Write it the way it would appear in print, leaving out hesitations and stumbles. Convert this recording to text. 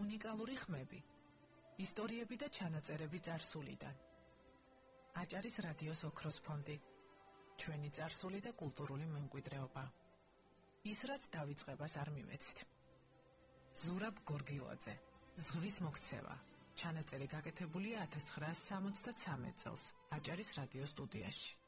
უნიკალური ხმები, ისტორიები და ჩანაწერები წარსულიდან. აჭარის რადიოს ოქროს ფონდი, ჩვენი წარსული და კულტურული მემკვიდრეობა. ის რაც დავიწყებას არ მივეცით. ზურაბ გორგილაძე, ზღვის მოქცევა. ჩანაწერი გაკეთებულია 1973 წელს აჭარის რადიო სტუდიაში.